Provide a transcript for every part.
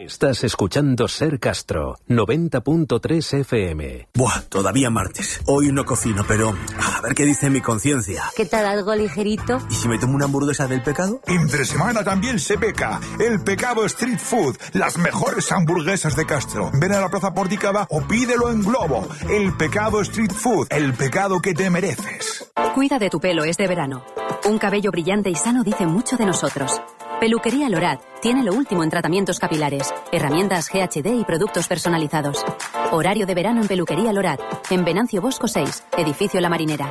Estás escuchando Ser Castro, 90.3 FM. Buah, todavía martes. Hoy no cocino, pero a ver qué dice mi conciencia. ¿Qué tal, algo ligerito? ¿Y si me tomo una hamburguesa del pecado? Entre semana también se peca. El Pecado Street Food. Las mejores hamburguesas de Castro. Ven a la Plaza Porticada o pídelo en Globo. El Pecado Street Food. El pecado que te mereces. Cuida de tu pelo, es de verano. Un cabello brillante y sano dice mucho de nosotros. Peluquería Lorat tiene lo último en tratamientos capilares, herramientas GHD y productos personalizados. Horario de verano en Peluquería Lorat, en Venancio Bosco 6, edificio La Marinera.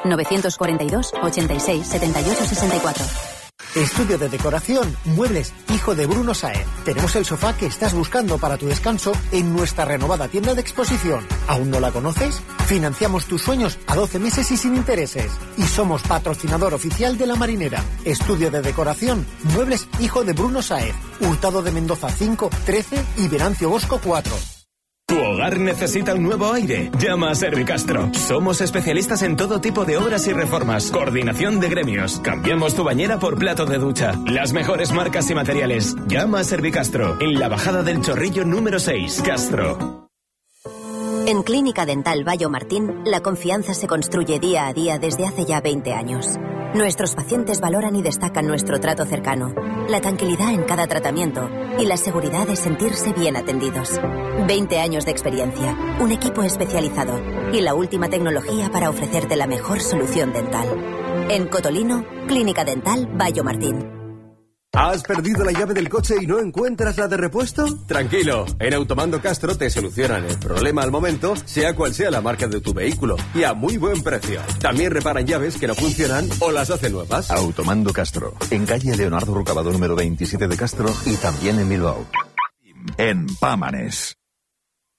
942 86 78 64. Estudio de decoración, muebles, hijo de Bruno Saez. Tenemos el sofá que estás buscando para tu descanso en nuestra renovada tienda de exposición. ¿Aún no la conoces? Financiamos tus sueños a 12 meses y sin intereses. Y somos patrocinador oficial de La Marinera. Estudio de decoración, muebles, hijo de Bruno Saez. Hurtado de Mendoza 5, 13 y Venancio Bosco 4. ¿Tu hogar necesita un nuevo aire? Llama a Servicastro. Somos especialistas en todo tipo de obras y reformas. Coordinación de gremios. Cambiamos tu bañera por plato de ducha. Las mejores marcas y materiales. Llama a Servicastro. En la bajada del Chorrillo número 6, Castro. En Clínica Dental Bayo Martín, la confianza se construye día a día desde hace ya 20 años. Nuestros pacientes valoran y destacan nuestro trato cercano, la tranquilidad en cada tratamiento y la seguridad de sentirse bien atendidos. 20 años de experiencia, un equipo especializado y la última tecnología para ofrecerte la mejor solución dental. En Cotolino, Clínica Dental Bayo Martín. ¿Has perdido la llave del coche y no encuentras la de repuesto? Tranquilo, en Automando Castro te solucionan el problema al momento, sea cual sea la marca de tu vehículo, y a muy buen precio. También reparan llaves que no funcionan o las hacen nuevas. Automando Castro, en calle Leonardo Rucabado número 27 de Castro y también en Bilbao. En Pámanes.